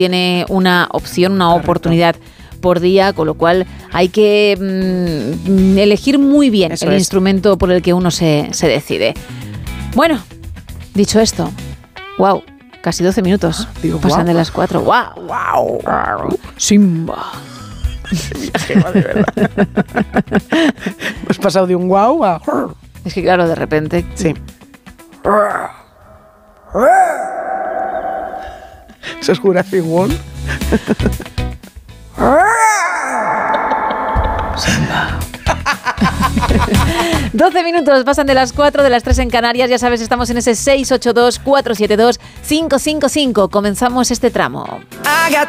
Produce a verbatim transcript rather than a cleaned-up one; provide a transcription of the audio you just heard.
tiene una opción, una oportunidad por día, con lo cual hay que mmm, elegir muy bien Eso el es. instrumento por el que uno se, se decide. Bueno, dicho esto, wow, casi doce minutos. Ah, digo, pasan wow. de las cuatro. Wow, wow, Simba. Qué viaje, va, de verdad. Hemos pasado de un wow a... Es que claro, de repente... Sí. ¿Eso es Jurassic World? doce minutos pasan de las cuatro, de las tres en Canarias. Ya sabes, estamos en ese seis ocho dos, cuatro siete dos, cinco cinco cinco. Comenzamos este tramo.